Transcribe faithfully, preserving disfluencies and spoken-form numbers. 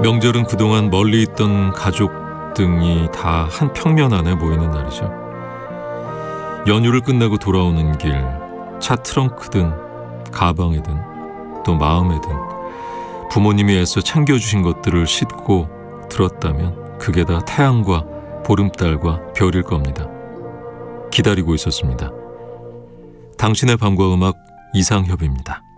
명절은 그동안 멀리 있던 가족 등이 다 한 평면 안에 모이는 날이죠. 연휴를 끝내고 돌아오는 길, 차 트렁크든 가방에든 또 마음에든 부모님이 애써 챙겨주신 것들을 싣고 들었다면 그게 다 태양과 보름달과 별일 겁니다. 기다리고 있었습니다. 당신의 밤과 음악 이상협입니다.